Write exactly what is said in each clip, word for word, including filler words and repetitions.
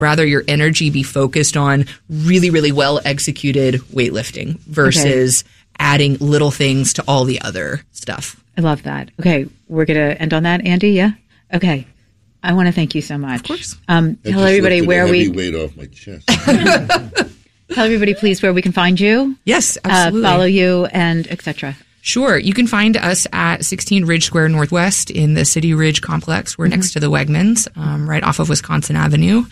rather your energy be focused on really, really well executed weightlifting versus okay. adding little things to all the other stuff. I love that. Okay, we're going to end on that, Andy, yeah? Okay. I want to thank you so much. Of course. Um, tell everybody where we... weight off my chest. Tell everybody, please, where we can find you. Yes, absolutely. Uh, follow you and et cetera. Sure. You can find us at sixteen Ridge Square Northwest in the City Ridge complex. We're mm-hmm. next to the Wegmans, um, right off of Wisconsin Avenue.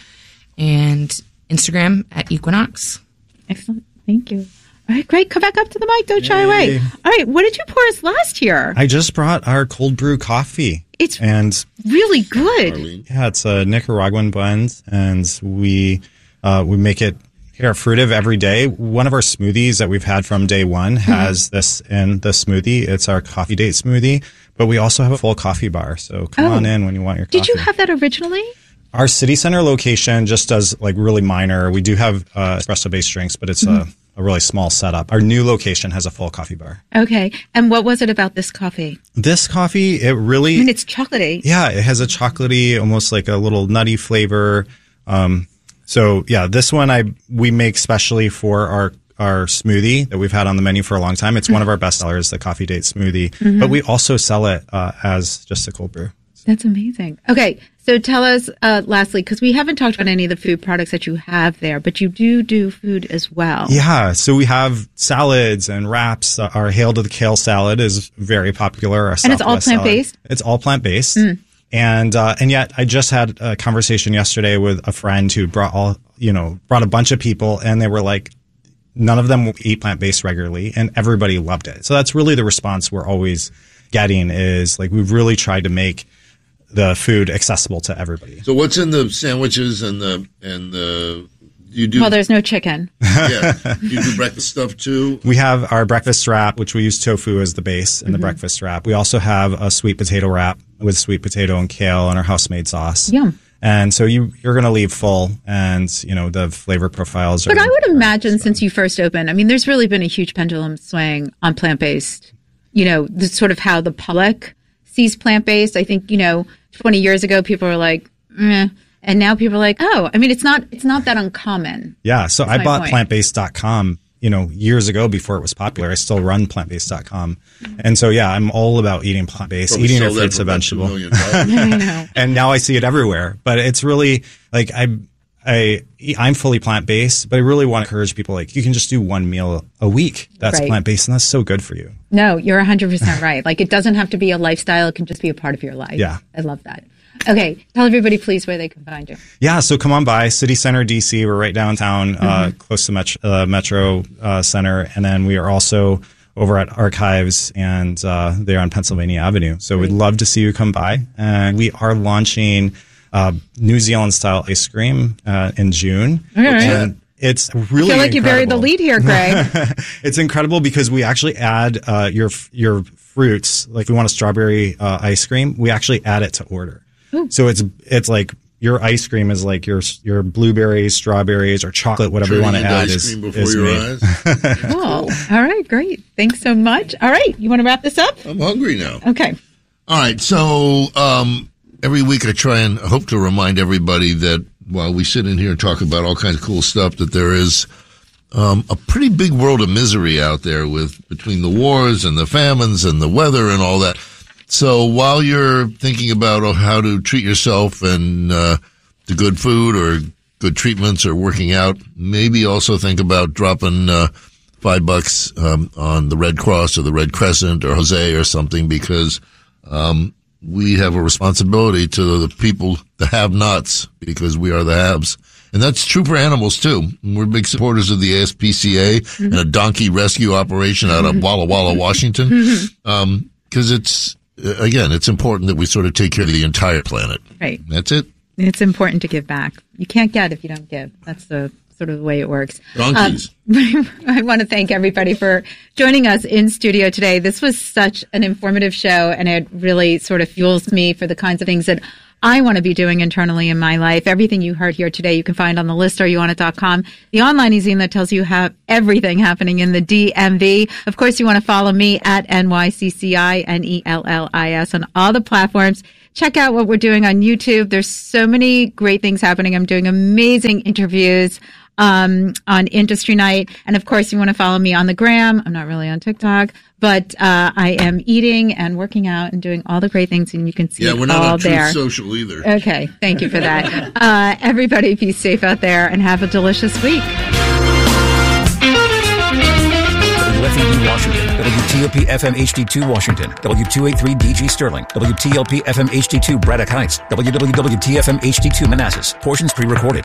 And Instagram at Equinox. Excellent. Thank you. All right, great. Come back up to the mic. Don't shy away. All right, what did you pour us last year? I just brought our cold brew coffee. It's and really good. Yeah, it's a Nicaraguan blend, and we uh, we make it here at Fruitive every day. One of our smoothies that we've had from day one has mm-hmm. this in the smoothie. It's our coffee date smoothie, but we also have a full coffee bar. So come oh. on in when you want your coffee. Did you have that originally? Our city center location just does like really minor. We do have uh, espresso-based drinks, but it's mm-hmm. a, a really small setup. Our new location has a full coffee bar. Okay. And what was it about this coffee? This coffee, it really... I mean, it's chocolatey. Yeah, it has a chocolatey, almost like a little nutty flavor. Um, so, yeah, this one I we make specially for our, our smoothie that we've had on the menu for a long time. It's mm-hmm. one of our best sellers, the Coffee Date Smoothie. Mm-hmm. But we also sell it uh, as just a cold brew. That's amazing. Okay, so tell us, uh, lastly, because we haven't talked about any of the food products that you have there, but you do do food as well. Yeah, so we have salads and wraps. Uh, our Hail to the Kale salad is very popular. Our and it's all plant-based? Salad. It's all plant-based. Mm. And uh, and yet, I just had a conversation yesterday with a friend who brought all, you know, brought a bunch of people, and they were like, none of them eat plant-based regularly, and everybody loved it. So that's really the response we're always getting is, like, we've really tried to make the food accessible to everybody. So what's in the sandwiches and the and the you do? Well, there's no chicken. Yeah, you do breakfast stuff too. We have our breakfast wrap, which we use tofu as the base in mm-hmm. the breakfast wrap. We also have a sweet potato wrap with sweet potato and kale and our house-made sauce. Yum. And so you you're going to leave full, and you know the flavor profiles are. But I would imagine since you first opened, I mean, there's really been a huge pendulum swing on plant-based. You know, the sort of how the public sees plant-based. I think, you know, twenty years ago, people were like, eh. And now people are like, oh, I mean, it's not it's not that uncommon. Yeah. So I bought plant based dot com, you know, years ago before it was popular. I still run plant based dot com. And so, yeah, I'm all about eating plant-based, Probably eating your fruits and vegetables. I know. And now I see it everywhere. But it's really like I, I, I'm fully plant-based, but I really want to encourage people, like, you can just do one meal a week that's right. plant-based, and that's so good for you. No, you're one hundred percent right. Like, it doesn't have to be a lifestyle. It can just be a part of your life. Yeah. I love that. Okay. Tell everybody, please, where they can find you. Yeah. So come on by City Center, D C. We're right downtown, mm-hmm. uh, close to Met- uh, Metro uh, Center. And then we are also over at Archives, and uh, they're on Pennsylvania Avenue. So Great. We'd love to see you come by. And we are launching uh, New Zealand style ice cream uh, in June. All right. And it's really I feel like incredible. You buried the lead here, Greg. It's incredible because we actually add uh, your your fruits. Like, if we want a strawberry uh, ice cream, we actually add it to order. Ooh. So it's it's like your ice cream is like your your blueberries, strawberries, or chocolate, whatever Turning you want to add ice is, cream before is your made. Eyes. Cool. All right, great. Thanks so much. All right, you want to wrap this up? I'm hungry now. Okay. All right. So um, every week I try and hope to remind everybody that while we sit in here and talk about all kinds of cool stuff, that there is um, a pretty big world of misery out there with between the wars and the famines and the weather and all that. So while you're thinking about oh, how to treat yourself and uh, the good food or good treatments or working out, maybe also think about dropping uh, five bucks um, on the Red Cross or the Red Crescent or Jose or something, because um, we have a responsibility to the people, the have-nots, because we are the haves. And that's true for animals, too. We're big supporters of the A S P C A mm-hmm. and a donkey rescue operation out of Walla Walla, Washington, um, because it's, again, it's important that we sort of take care of the entire planet. Right. That's it. It's important to give back. You can't get if you don't give. That's the sort of the way it works. Donkeys. Um, I want to thank everybody for joining us in studio today. This was such an informative show, and it really sort of fuels me for the kinds of things that I want to be doing internally in my life. Everything you heard here today, you can find on the list, are you on it dot com, the online e-zine that tells you how everything happening in the D M V. Of course, you want to follow me at N Y C C I N E L L I S on all the platforms. check out what we're doing on YouTube. There's so many great things happening. I'm doing amazing interviews um, on Industry Night. And of course, you want to follow me on the gram. I'm not really on TikTok, but uh, I am eating and working out and doing all the great things, and you can see yeah, it we're not all on Truth there. Social either. Okay, thank you for that. uh, everybody be safe out there and have a delicious week. W F A B Washington, W T O P F M H D two Washington, W two eighty-three D G Sterling, W T L P F M H D two Braddock Heights, W W W T F M H D two Manassas. Portions pre-recorded.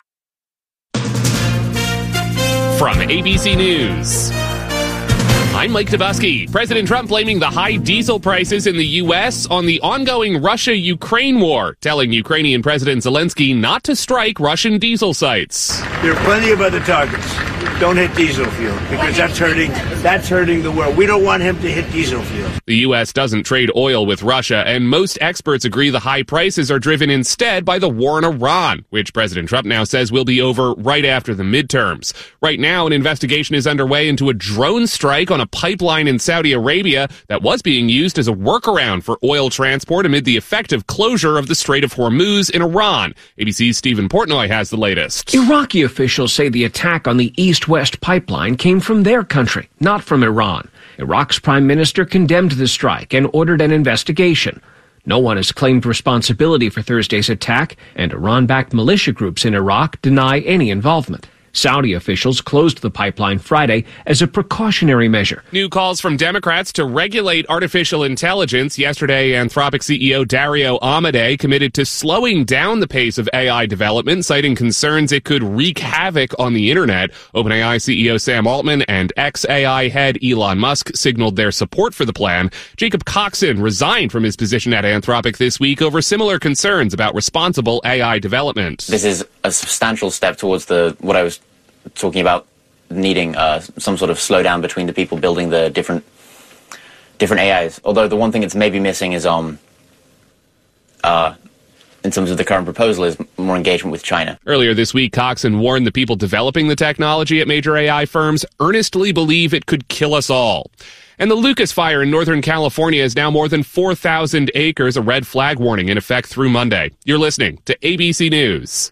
From A B C News, I'm Mike Dubusky. President Trump blaming the high diesel prices in the U S on the ongoing Russia-Ukraine war, telling Ukrainian President Zelensky not to strike Russian diesel sites. There are plenty of other targets. Don't hit diesel fuel, because that's hurting that's hurting the world. We don't want him to hit diesel fuel. The U S doesn't trade oil with Russia, and most experts agree the high prices are driven instead by the war in Iran, which President Trump now says will be over right after the midterms. Right now, an investigation is underway into a drone strike on a pipeline in Saudi Arabia that was being used as a workaround for oil transport amid the effective closure of the Strait of Hormuz in Iran. A B C's Stephen Portnoy has the latest. Iraqi officials say the attack on the east-west pipeline came from their country, not from Iran. Iraq's prime minister condemned the strike and ordered an investigation. No one has claimed responsibility for Thursday's attack, and Iran-backed militia groups in Iraq deny any involvement. Saudi officials closed the pipeline Friday as a precautionary measure. New calls from Democrats to regulate artificial intelligence. Yesterday, Anthropic C E O Dario Amodei committed to slowing down the pace of A I development, citing concerns it could wreak havoc on the internet. OpenAI C E O Sam Altman and ex-A I head Elon Musk signaled their support for the plan. Jacob Coxon resigned from his position at Anthropic this week over similar concerns about responsible A I development. This is a substantial step towards the what I was talking about, needing uh, some sort of slowdown between the people building the different different A Is. Although the one thing it's maybe missing is, um, uh, in terms of the current proposal, is more engagement with China. Earlier this week, Coxon warned the people developing the technology at major A I firms earnestly believe it could kill us all. And the Lucas Fire in Northern California is now more than four thousand acres, a red flag warning in effect through Monday. You're listening to A B C News.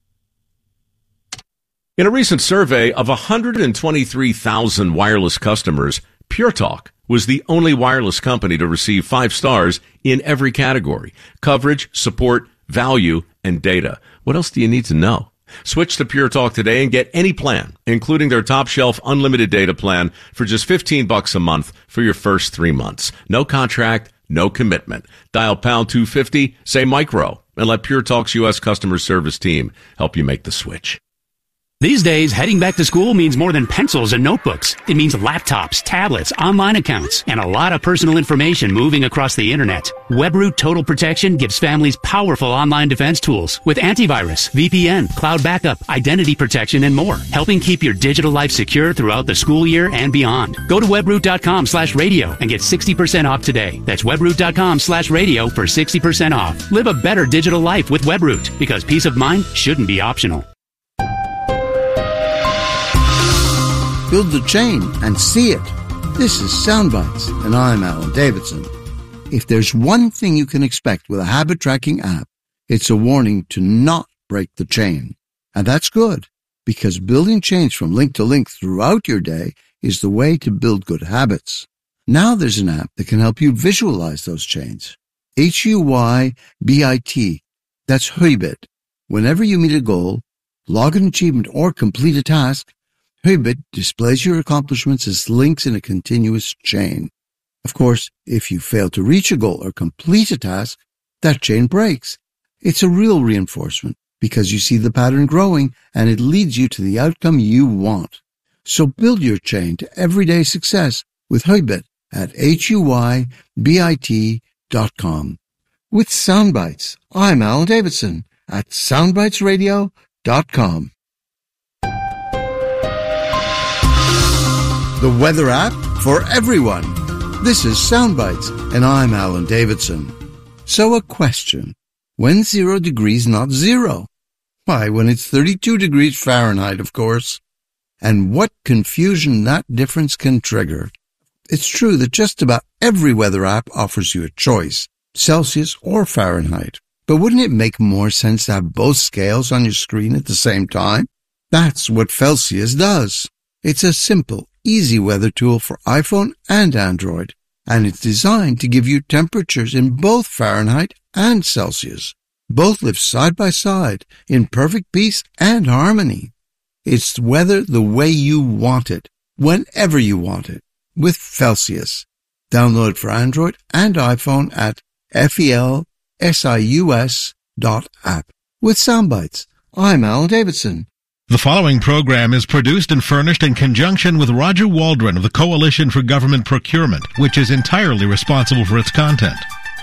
In a recent survey of one hundred twenty-three thousand wireless customers, Pure Talk was the only wireless company to receive five stars in every category: coverage, support, value, and data. What else do you need to know? Switch to Pure Talk today and get any plan, including their top shelf unlimited data plan, for just fifteen bucks a month for your first three months. No contract, no commitment. Dial pound two fifty, say micro, and let Pure Talk's U S customer service team help you make the switch. These days, heading back to school means more than pencils and notebooks. It means laptops, tablets, online accounts, and a lot of personal information moving across the internet. WebRoot Total Protection gives families powerful online defense tools with antivirus, V P N, cloud backup, identity protection, and more, helping keep your digital life secure throughout the school year and beyond. Go to webroot.com slash radio and get sixty percent off today. That's webroot.com slash radio for sixty percent off. Live a better digital life with WebRoot, because peace of mind shouldn't be optional. Build the chain and see it. This is Soundbites, and I'm Alan Davidson. If there's one thing you can expect with a habit tracking app, it's a warning to not break the chain. And that's good, because building chains from link to link throughout your day is the way to build good habits. Now there's an app that can help you visualize those chains. H U Y B I T. That's Huybit. Whenever you meet a goal, log an achievement, or complete a task, Huybit displays your accomplishments as links in a continuous chain. Of course, if you fail to reach a goal or complete a task, that chain breaks. It's a real reinforcement because you see the pattern growing and it leads you to the outcome you want. So build your chain to everyday success with Huybit at H U Y B I T dot com. With Soundbites, I'm Alan Davidson at soundbites radio dot com. The weather app for everyone. This is Soundbites, and I'm Alan Davidson. So a question. When's zero degrees not zero? Why, when it's thirty-two degrees Fahrenheit, of course. And what confusion that difference can trigger. It's true that just about every weather app offers you a choice. Celsius or Fahrenheit. But wouldn't it make more sense to have both scales on your screen at the same time? That's what Celsius does. It's a simple, easy weather tool for iPhone and Android, and it's designed to give you temperatures in both Fahrenheit and Celsius. Both live side by side in perfect peace and harmony. It's weather the way you want it, whenever you want it, with Celsius. Download it for Android and iPhone at F E L S I U S dot app. With Soundbites, I'm Alan Davidson. The following program is produced and furnished in conjunction with Roger Waldron of the Coalition for Government Procurement, which is entirely responsible for its content.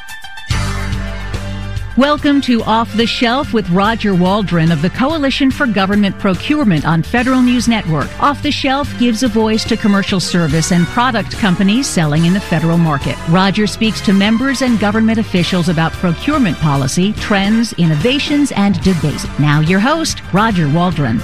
Welcome to Off the Shelf with Roger Waldron of the Coalition for Government Procurement on Federal News Network. Off the Shelf gives a voice to commercial service and product companies selling in the federal market. Roger speaks to members and government officials about procurement policy, trends, innovations, and debate. Now your host, Roger Waldron.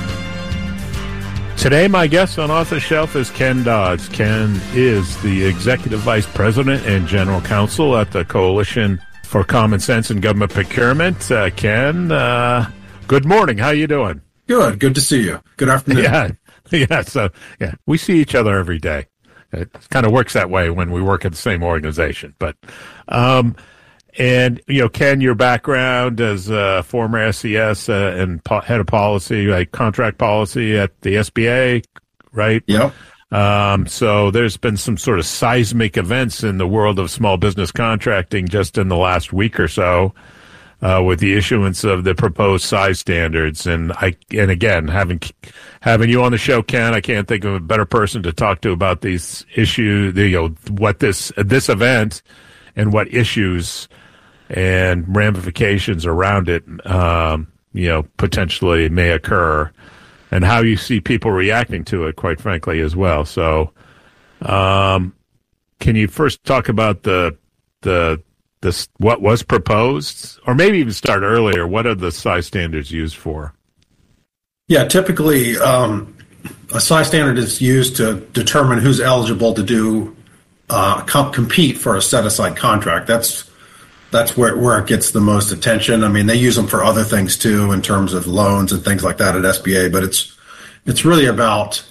Today, my guest on Off the Shelf is Ken Dodds. Ken is the Executive Vice President and General Counsel at the Coalition for Common Sense and Government Procurement. Uh, Ken, uh, good morning. How you doing? Good. Good to see you. Good afternoon. Yeah. Yeah. So, yeah, we see each other every day. It kind of works that way when we work at the same organization. But, um, and, you know, Ken, your background as a former S E S uh, and po- head of policy, like contract policy at the S B A, right? Yep. Um, so there's been some sort of seismic events in the world of small business contracting just in the last week or so, uh, with the issuance of the proposed size standards. And I, and again, having, having you on the show, Ken, I can't think of a better person to talk to about these issues, you know, what this, this event and what issues and ramifications around it, um, you know, potentially may occur. And how you see people reacting to it, quite frankly, as well. So, um, can you first talk about the the this what was proposed, or maybe even start earlier? What are the size standards used for? Yeah, typically, um, a size standard is used to determine who's eligible to do uh, comp- compete for a set-aside contract. That's that's where where it gets the most attention. I mean, they use them for other things too, in terms of loans and things like that at S B A. But it's it's really about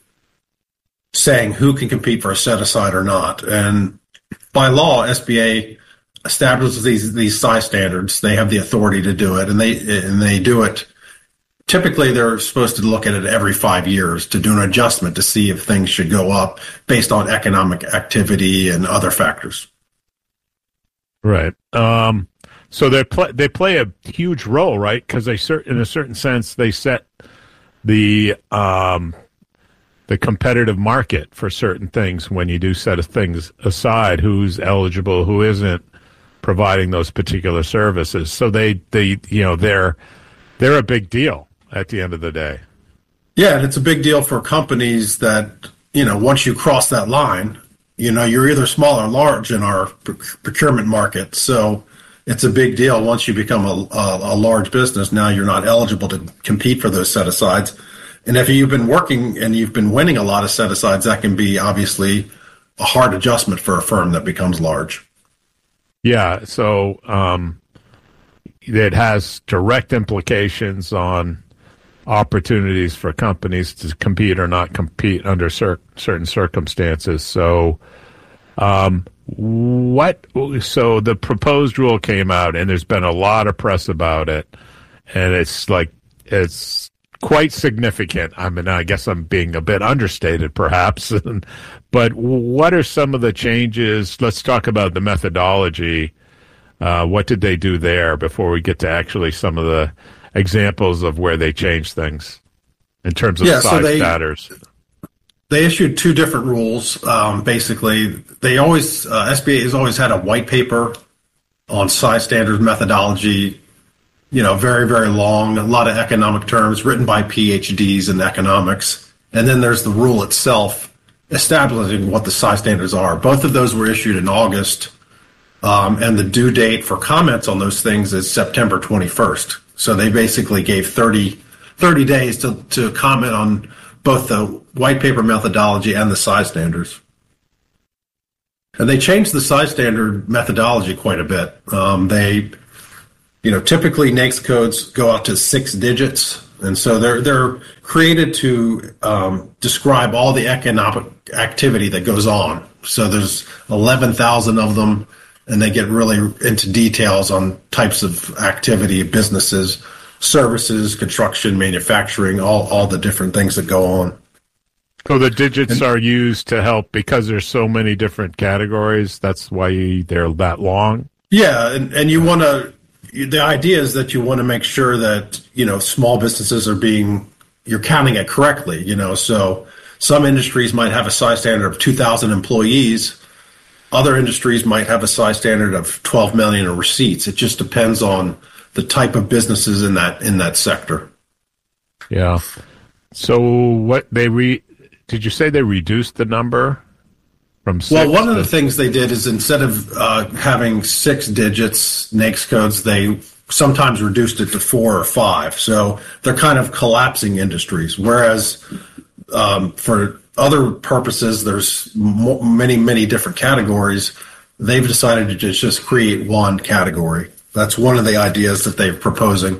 saying who can compete for a set aside or not. And by law, S B A establishes these these size standards. They have the authority to do it, and they and they do it. Typically, they're supposed to look at it every five years to do an adjustment to see if things should go up based on economic activity and other factors. Right. Um, so they play they play a huge role, right? Because they cert- in a certain sense they set the um, the competitive market for certain things. When you do set of things aside, who's eligible, who isn't providing those particular services. So they, they you know they're they're a big deal at the end of the day. Yeah, and it's a big deal for companies that, you know, once you cross that line, you know, you're either small or large in our procurement market. So it's a big deal once you become a, a, a large business. Now you're not eligible to compete for those set-asides. And if you've been working and you've been winning a lot of set-asides, that can be obviously a hard adjustment for a firm that becomes large. Yeah, so um, it has direct implications on opportunities for companies to compete or not compete under cer- certain circumstances. So, um, what? So the proposed rule came out, and there's been a lot of press about it, and it's like it's quite significant. I mean, I guess I'm being a bit understated, perhaps. But what are some of the changes? Let's talk about the methodology. Uh, what did they do there before we get to actually some of the examples of where they changed things in terms of yeah, size so they, matters? They issued two different rules. Um, basically, they always uh, S B A has always had a white paper on size standards methodology. You know, very very long, a lot of economic terms written by P H Ds in economics, and then there's the rule itself establishing what the size standards are. Both of those were issued in August, um, and the due date for comments on those things is September twenty-first. So they basically gave thirty, thirty days to, to comment on both the white paper methodology and the size standards. And they changed the size standard methodology quite a bit. Um, they, you know, typically NAICS codes go out to six digits. And so they're, they're created to um, describe all the economic activity that goes on. So there's eleven thousand of them, and they get really into details on types of activity, businesses, services, construction, manufacturing, all, all the different things that go on. So the digits are used to help because there's so many different categories. That's why they're that long. Yeah, and, and you want to, the idea is that you want to make sure that, you know, small businesses are being, you're counting it correctly, you know. So some industries might have a size standard of two thousand employees. Other industries might have a size standard of twelve million in receipts. It just depends on the type of businesses in that in that sector. Yeah. So what they re did you say they reduced the number from six? Well, one of to- the things they did is instead of uh, having six digits NAICS codes, they sometimes reduced it to four or five. So they're kind of collapsing industries. Whereas um, for other purposes, there's mo- many, many different categories. They've decided to just, just create one category. That's one of the ideas that they're proposing.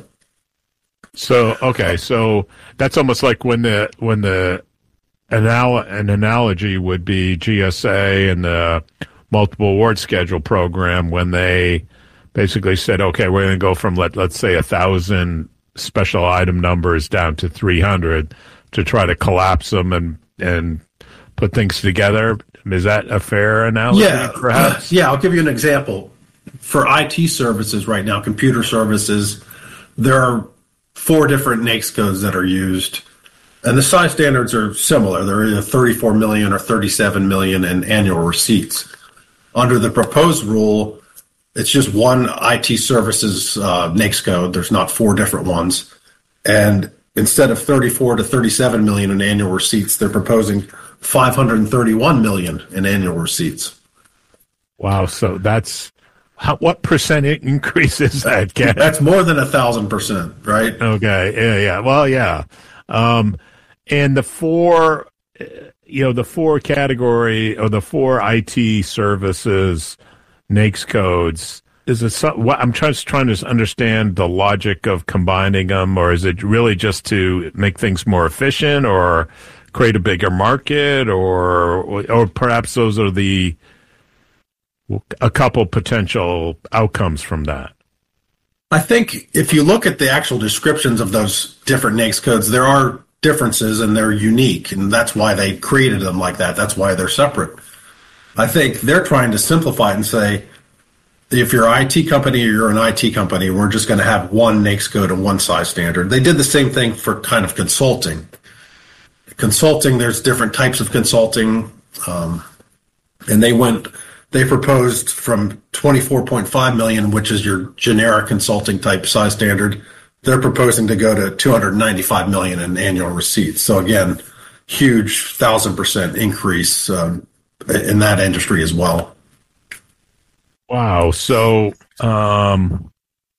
So okay, so that's almost like when the when the anal- an analogy would be G S A and the multiple award schedule program when they basically said, okay, we're going to go from let let's say a thousand special item numbers down to three hundred to try to collapse them and and put things together. Is that a fair analogy? Yeah, perhaps. Yeah, I'll give you an example. For I T services right now, computer services, there are four different NAICS codes that are used, and the size standards are similar. They're either thirty-four million or thirty-seven million in annual receipts. Under the proposed rule, it's just one I T services uh, NAICS code. There's not four different ones. And instead of thirty-four to thirty-seven million in annual receipts, they're proposing five hundred thirty-one million in annual receipts. Wow. So that's how, what percent increase is that, Ken? That's more than a thousand percent, right? Okay. Yeah. Yeah. Well, yeah. Um, and the four, you know, the four category or the four I T services NAICS codes, is it some, what, I'm just trying to understand the logic of combining them, or is it really just to make things more efficient or create a bigger market, or, or perhaps those are the, a couple potential outcomes from that? I think if you look at the actual descriptions of those different NAICS codes, there are differences and they're unique, and that's why they created them like that. That's why they're separate. I think they're trying to simplify it and say, if you're an I T company or you're an I T company, we're just going to have one NAICS code and one size standard. They did the same thing for kind of consulting. Consulting, there's different types of consulting, um, and they went, they proposed from twenty-four point five million, which is your generic consulting type size standard. They're proposing to go to two hundred ninety-five million in annual receipts. So again, huge thousand percent increase um, in that industry as well. Wow. So, um,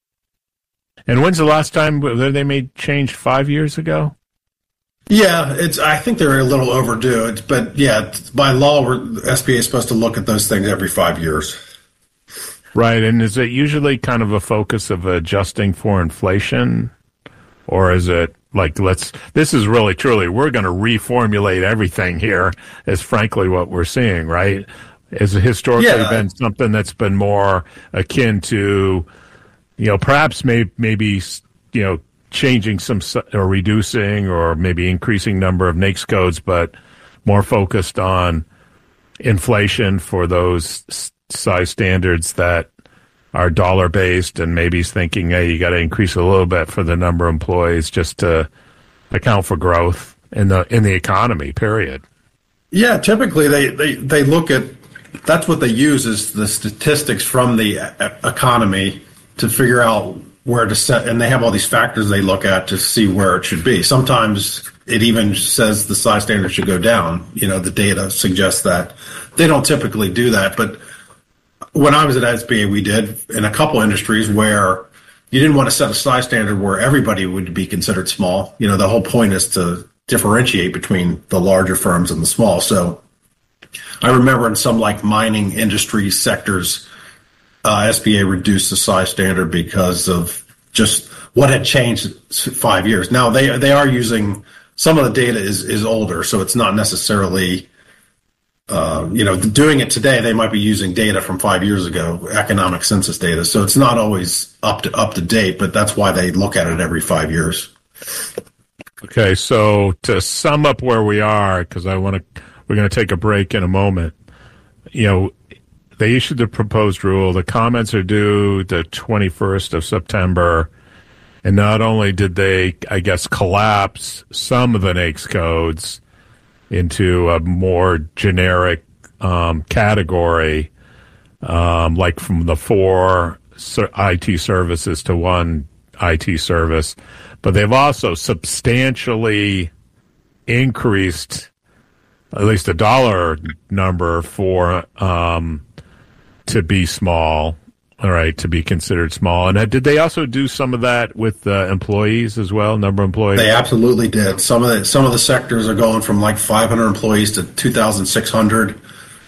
and when's the last time they made change? Five years ago? Yeah, it's. I think they're a little overdue. It's, but yeah, by law, we're, S B A is supposed to look at those things every five years. Right. And is it usually kind of a focus of adjusting for inflation, or is it like, let's, this is really truly, we're going to reformulate everything here, is frankly what we're seeing, right? Has historically yeah. been something that's been more akin to, you know, perhaps may, maybe, you know, changing some or reducing or maybe increasing number of NAICS codes, but more focused on inflation for those size standards that are dollar based, and maybe thinking, hey, you got to increase a little bit for the number of employees just to account for growth in the in the economy, period. Yeah, typically they, they, they look at, that's what they use is the statistics from the economy to figure out where to set, and they have all these factors they look at to see where it should be. Sometimes it even says the size standard should go down. You know, the data suggests that. They don't typically do that, but when I was at S B A, we did in a couple industries where you didn't want to set a size standard where everybody would be considered small. You know, the whole point is to differentiate between the larger firms and the small. So I remember in some like mining industry sectors, uh, S B A reduced the size standard because of just what had changed in five years. Now they they are using some of the data is is older, so it's not necessarily. Uh, you know, doing it today, they might be using data from five years ago, economic census data. So it's not always up to up to date, but that's why they look at it every five years. Okay, so to sum up where we are, because I want to, we're going to take a break in a moment. You know, they issued the proposed rule. The comments are due the twenty-first of September. And not only did they, I guess, collapse some of the N A I C S codes into a more generic um, category, um, like from the four I T services to one I T service. But they've also substantially increased at least a dollar number for um, to be small, all right, to be considered small. And did they also do some of that with uh, employees as well, number of employees? They absolutely did. Some of the some of the sectors are going from like five hundred employees to two thousand six hundred.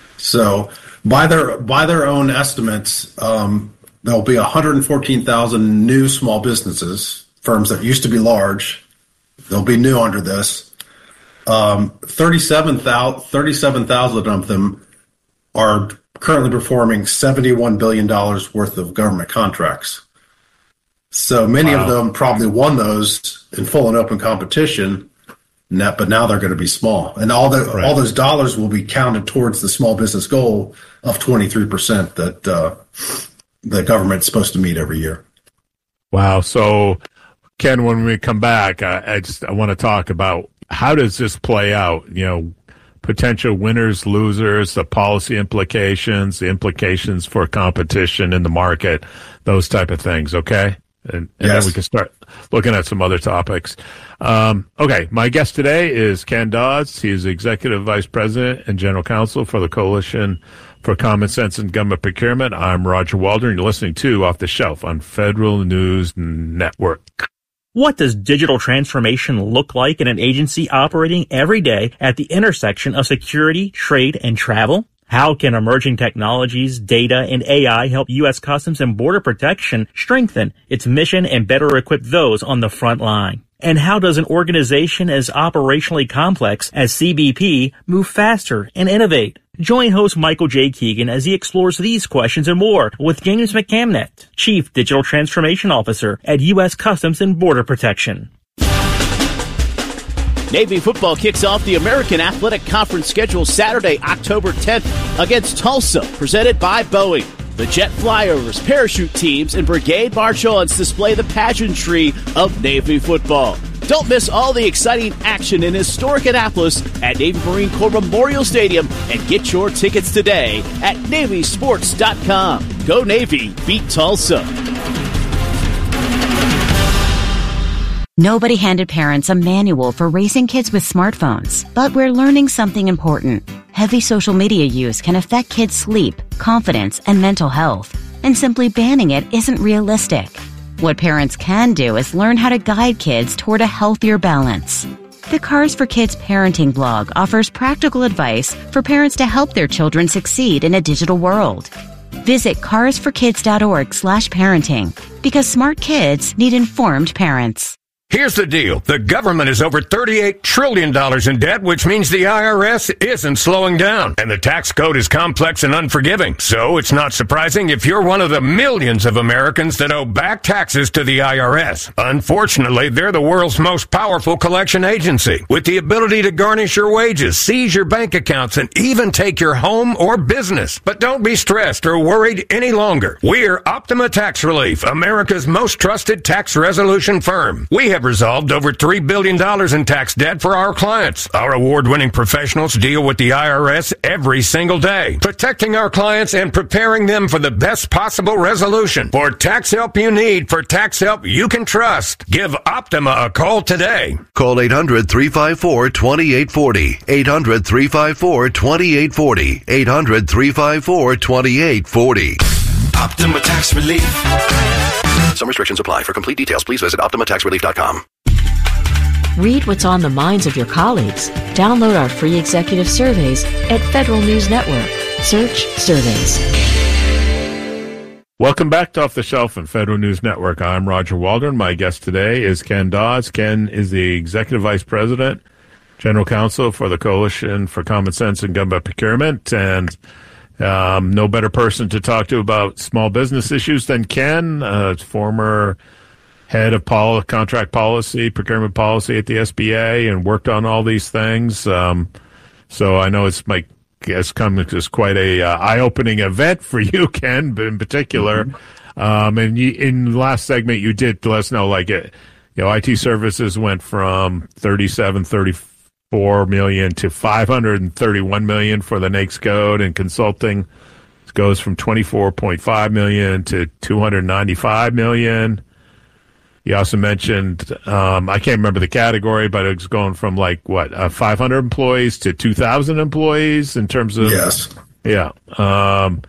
So by their by their own estimates, um, there'll be one hundred fourteen thousand new small businesses, firms that used to be large. They'll be new under this. Um, thirty-seven thousand of them are currently performing seventy-one billion dollars worth of government contracts. So many wow. of them probably won those in full and open competition, but now they're going to be small. And all the right. all those dollars will be counted towards the small business goal of twenty-three percent that uh, the government's supposed to meet every year. Wow. So, Ken, when we come back, I, I just I want to talk about how does this play out, you know, potential winners, losers, the policy implications, the implications for competition in the market, those type of things, okay? And, and yes. then we can start looking at some other topics. Um, okay, my guest today is Ken Dodds. He is Executive Vice President and General Counsel for the Coalition for Common Sense in Government Procurement. I'm Roger Waldron. You're listening to Off the Shelf on Federal News Network. What does digital transformation look like in an agency operating every day at the intersection of security, trade, and travel? How can emerging technologies, data, and A I help U S Customs and Border Protection strengthen its mission and better equip those on the front line? And how does an organization as operationally complex as C B P move faster and innovate? Join host Michael J. Keegan as he explores these questions and more with James McCamnett, Chief Digital Transformation Officer at U S Customs and Border Protection. Navy football kicks off the American Athletic Conference schedule Saturday, October tenth against Tulsa, presented by Boeing. The jet flyovers, parachute teams, and brigade march-ons display the pageantry of Navy football. Don't miss all the exciting action in historic Annapolis at Navy Marine Corps Memorial Stadium and get your tickets today at Navy Sports dot com. Go Navy, beat Tulsa. Nobody handed parents a manual for raising kids with smartphones, but we're learning something important. Heavy social media use can affect kids' sleep, confidence, and mental health, and simply banning it isn't realistic. What parents can do is learn how to guide kids toward a healthier balance. The Cars for Kids parenting blog offers practical advice for parents to help their children succeed in a digital world. Visit cars for kids dot org slash parenting because smart kids need informed parents. Here's the deal. The government is over thirty-eight trillion dollars in debt, which means the I R S isn't slowing down. And the tax code is complex and unforgiving. So it's not surprising if you're one of the millions of Americans that owe back taxes to the I R S. Unfortunately, they're the world's most powerful collection agency, with the ability to garnish your wages, seize your bank accounts, and even take your home or business. But don't be stressed or worried any longer. We're Optima Tax Relief, America's most trusted tax resolution firm. We have resolved over three billion dollars in tax debt for our clients. Our award-winning professionals deal with the I R S every single day, protecting our clients and preparing them for the best possible resolution. For tax help you need, for tax help you can trust, give Optima a call today. Call eight hundred, three five four, two eight four zero. eight hundred, three five four, two eight four zero. eight hundred, three five four, two eight four zero. Optima Tax Relief. Some restrictions apply. For complete details, please visit Optima Tax Relief dot com. Read what's on the minds of your colleagues. Download our free executive surveys at Federal News Network. Search surveys. Welcome back to Off the Shelf and Federal News Network. I'm Roger Waldron. My guest today is Ken Dawes. Ken is the Executive Vice President, General Counsel for the Coalition for Common Sense and Government Procurement, and um, no better person to talk to about small business issues than Ken, uh, former head of pol- contract policy, procurement policy at the S B A, and worked on all these things. Um, so I know it's my It's come as quite a uh, eye-opening event for you, Ken, but in particular. Mm-hmm. Um, and you, in the last segment, you did let us know, like, it, you know, I T services went from thirty-seven, thirty-four million to five hundred thirty-one million for the NAICS code, and consulting goes from twenty-four point five million to two hundred ninety-five million. You also mentioned, um, I can't remember the category, but it's going from like, what, uh, five hundred employees to two thousand employees in terms of. Yes. Yeah. Um,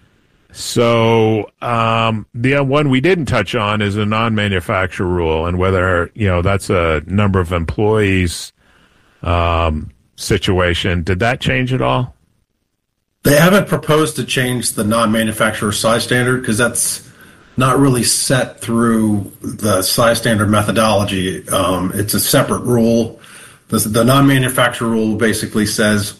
so um, the one we didn't touch on is a non-manufacturer rule, and whether, you know, that's a number of employees um, situation. Did that change at all? They haven't proposed to change the non-manufacturer size standard because that's not really set through the size standard methodology. Um, it's a separate rule. The, the non-manufacturer rule basically says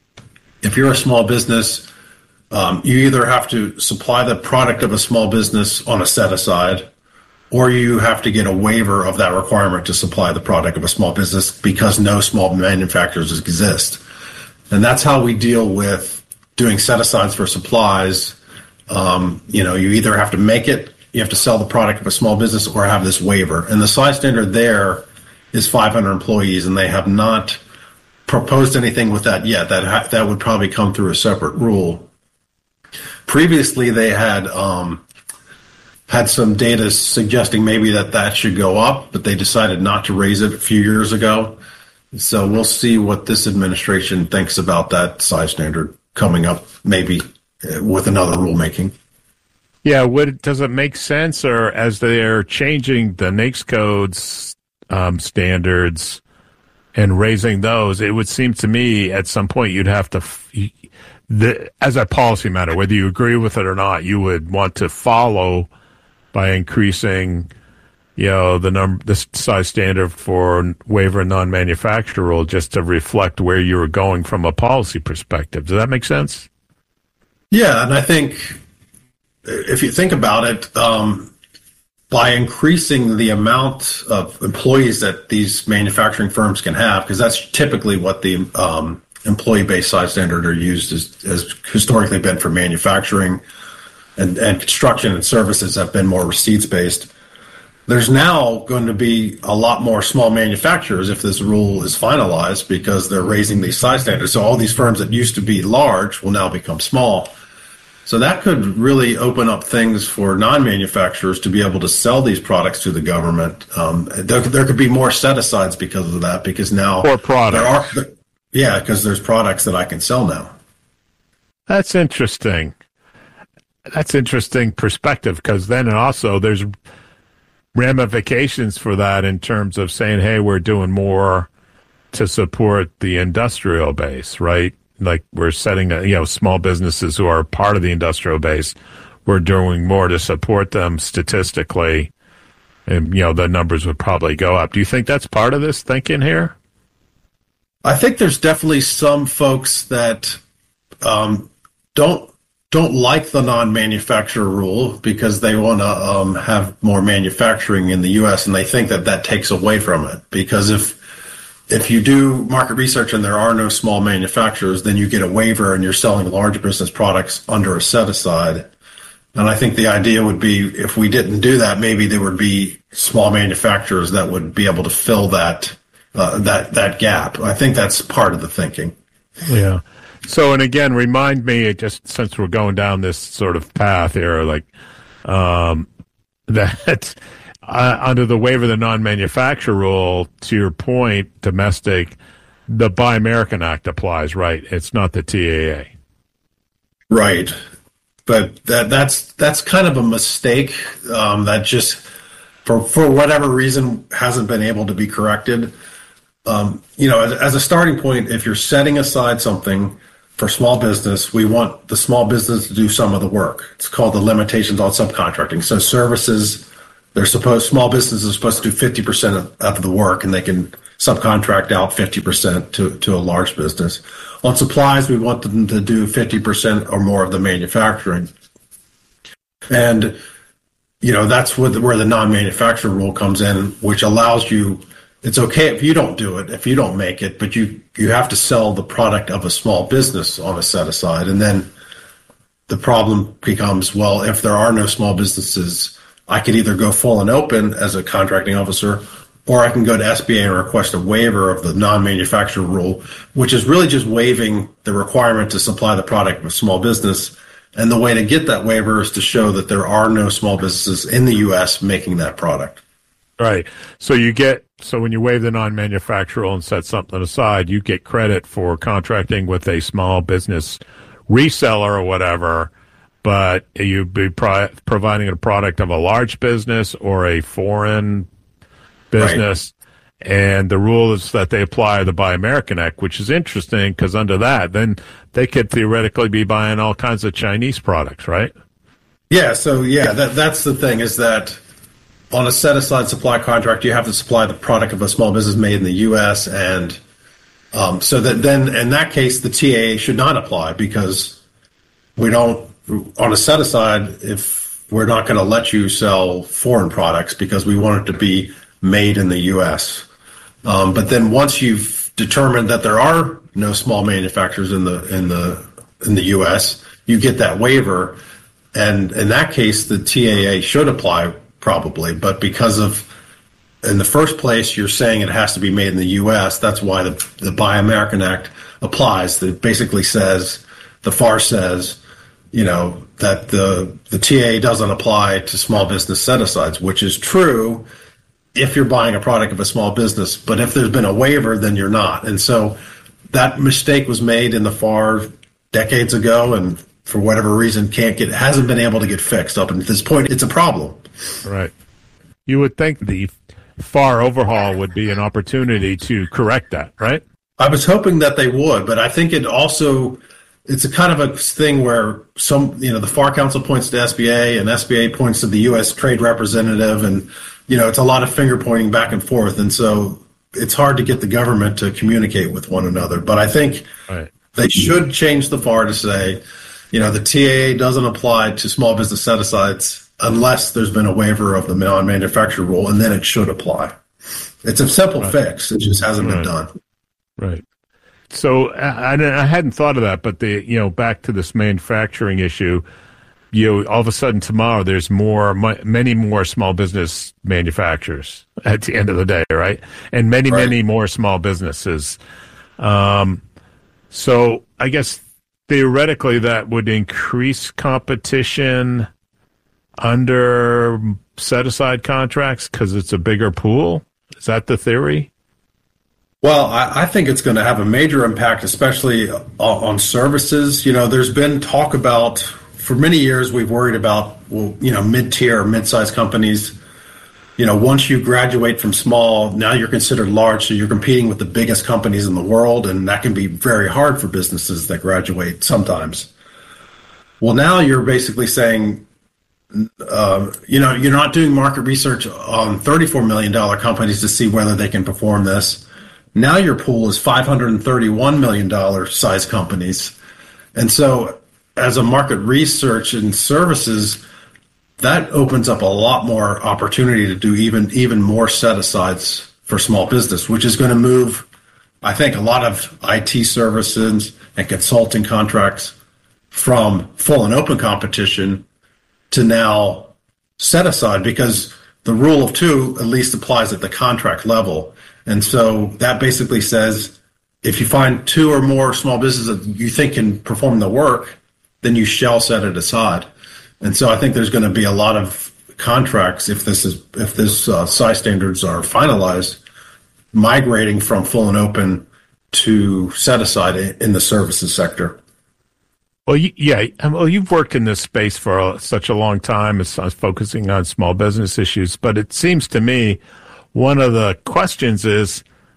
if you're a small business, um, you either have to supply the product of a small business on a set-aside, or you have to get a waiver of that requirement to supply the product of a small business because no small manufacturers exist. And that's how we deal with doing set-asides for supplies. Um, you know, you either have to make it, you have to sell the product of a small business, or have this waiver. And the size standard there is five hundred employees, and they have not proposed anything with that yet. That ha- that would probably come through a separate rule. Previously, they had um, had some data suggesting maybe that that should go up, but they decided not to raise it a few years ago. So we'll see what this administration thinks about that size standard coming up, maybe with another rulemaking. Yeah, would does it make sense, or as they're changing the NAICS codes um, standards and raising those, it would seem to me at some point you'd have to, the, as a policy matter, whether you agree with it or not, you would want to follow by increasing, you know, the number, the size standard for waiver and non-manufacturer rule just to reflect where you were going from a policy perspective. Does that make sense? Yeah, and I think if you think about it, um, by increasing the amount of employees that these manufacturing firms can have, because that's typically what the um, employee-based size standard are used as, has historically been for manufacturing, and, and construction and services have been more receipts-based. There's now going to be a lot more small manufacturers if this rule is finalized because they're raising these size standards. So all these firms that used to be large will now become small. So that could really open up things for non-manufacturers to be able to sell these products to the government. Um, there, there could be more set-asides because of that, because now for products. There are, yeah, because there's products that I can sell now. That's interesting. That's interesting perspective, because then also there's ramifications for that in terms of saying, hey, we're doing more to support the industrial base, right? Like we're setting, a, you know, small businesses who are part of the industrial base, we're doing more to support them statistically, and, you know, the numbers would probably go up. Do you think that's part of this thinking here? I think there's definitely some folks that um, don't don't like the non-manufacturer rule because they want to um, have more manufacturing in the U S, and they think that that takes away from it. Because if if you do market research and there are no small manufacturers, then you get a waiver and you're selling large business products under a set-aside. And I think the idea would be if we didn't do that, maybe there would be small manufacturers that would be able to fill that uh, that that gap. I think that's part of the thinking. Yeah. So, and again, remind me, just since we're going down this sort of path here, like um, that uh, under the waiver of the non-manufacturer rule, to your point, domestic, the Buy American Act applies, right? It's not the T A A. Right. But that that's that's kind of a mistake um, that just, for, for whatever reason, hasn't been able to be corrected. um, you know, as, as a starting point, if you're setting aside something for small business, we want the small business to do some of the work. It's called the limitations on subcontracting. So services, they're supposed, small businesses are supposed to do fifty percent of, of the work, and they can subcontract out fifty percent to, to a large business. On supplies, we want them to do fifty percent or more of the manufacturing. And, you know, that's where the, where the non-manufacturer rule comes in, which allows you, it's okay if you don't do it, if you don't make it, but you, you have to sell the product of a small business on a set aside. And then the problem becomes, well, if there are no small businesses, I could either go full and open as a contracting officer, or I can go to S B A and request a waiver of the non-manufacturer rule, which is really just waiving the requirement to supply the product of a small business. And the way to get that waiver is to show that there are no small businesses in the U S making that product. Right. So you get, so when you waive the non-manufacturer and set something aside, you get credit for contracting with a small business reseller or whatever, but you be pro- providing a product of a large business or a foreign business, right. And the rule is that they apply the Buy American Act, which is interesting because under that, then they could theoretically be buying all kinds of Chinese products, right? Yeah, so yeah, that that's the thing is that on a set-aside supply contract, you have to supply the product of a small business made in the U S, and um, so that then in that case, the T A A should not apply because we don't, on a set-aside, if we're not going to let you sell foreign products because we want it to be made in the U S. Um, but then once you've determined that there are no small manufacturers in the in the in the U S, you get that waiver, and in that case, the T A A should apply probably. But because of in the first place, you're saying it has to be made in the U S. That's why the the Buy American Act applies. That basically says the F A R says, you know, that the the T A A doesn't apply to small business set-asides, which is true if you're buying a product of a small business, but if there's been a waiver, then you're not. And so that mistake was made in the F A R decades ago, and for whatever reason can't get hasn't been able to get fixed up until this point. It's a problem. Right. You would think the F A R overhaul would be an opportunity to correct that, right? I was hoping that they would, but I think it also it's a kind of a thing where some you know the F A R Council points to S B A and S B A points to the U S Trade Representative, and you know, it's a lot of finger pointing back and forth. And so it's hard to get the government to communicate with one another. But I think right. they should change the F A R to say, you know, the T A A doesn't apply to small business set-asides unless there's been a waiver of the non-manufacturer rule, and then it should apply. It's a simple right. fix. It just hasn't right. been done. Right. So I, I hadn't thought of that, but the, you know, back to this manufacturing issue, you know, all of a sudden tomorrow there's more, many more small business manufacturers at the end of the day, right? And many, right. many more small businesses. Um, so I guess theoretically that would increase competition under set-aside contracts because it's a bigger pool. Is that the theory? Well, I, I think it's going to have a major impact, especially on, on services. You know, there's been talk about, for many years, we've worried about, well, you know, mid-tier or mid-sized companies. You know, once you graduate from small, now you're considered large, so you're competing with the biggest companies in the world, and that can be very hard for businesses that graduate sometimes. Well, now you're basically saying, uh, you know, you're not doing market research on thirty-four million dollars companies to see whether they can perform this. Now your pool is five hundred thirty-one million dollars size companies. And so as a market research and services, that opens up a lot more opportunity to do even even more set-asides for small business, which is going to move, I think, a lot of I T services and consulting contracts from full and open competition to now set-aside, because the rule of two at least applies at the contract level. And so that basically says if you find two or more small businesses that you think can perform the work, then you shall set it aside. And so I think there's going to be a lot of contracts, if this is if this uh, size standards are finalized, migrating from full and open to set aside in the services sector. Well, yeah, well, you've worked in this space for such a long time, as focusing on small business issues. But it seems to me one of the questions is,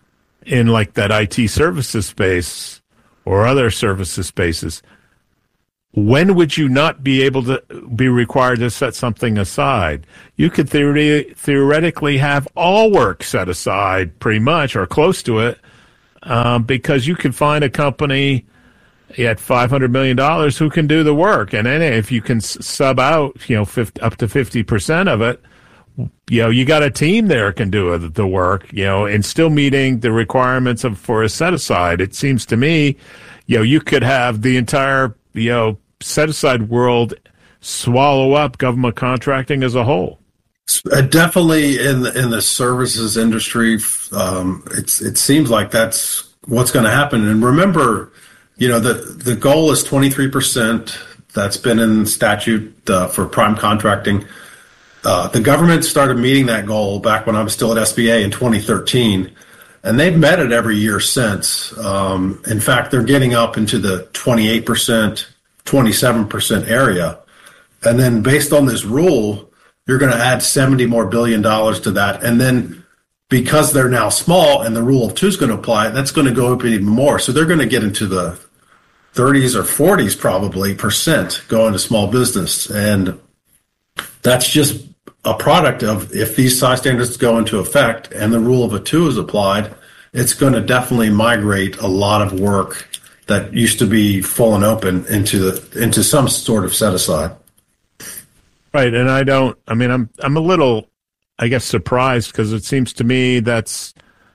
in like that I T services space or other services spaces, when would you not be able to be required to set something aside? You could theory, theoretically have all work set aside pretty much or close to it, um, because you could find a company at five hundred million dollars who can do the work. And then if you can sub out, you know, fifty, up to fifty percent of it, you know, you got a team there can do the work, you know, and still meeting the requirements of for a set aside. It seems to me, you know, you could have the entire, you know, set aside world swallow up government contracting as a whole. Uh, definitely in the, in the services industry, um, it's it seems like that's what's going to happen. And remember, you know, the the goal is twenty-three percent. That's been in statute uh, for prime contracting. Uh, the government started meeting that goal back when I was still at S B A in twenty thirteen, and they've met it every year since. Um, in fact, they're getting up into the twenty-eight percent, twenty-seven percent area. And then based on this rule, you're going to add seventy more billion dollars to that. And then because they're now small and the rule of two is going to apply, that's going to go up even more. So they're going to get into the thirties or forties probably percent going to small business. And that's just a product of if these size standards go into effect and the rule of a two is applied, it's going to definitely migrate a lot of work that used to be full and open into the into some sort of set aside. Right, and I don't. I mean, I'm I'm a little, I guess, surprised because it seems to me that's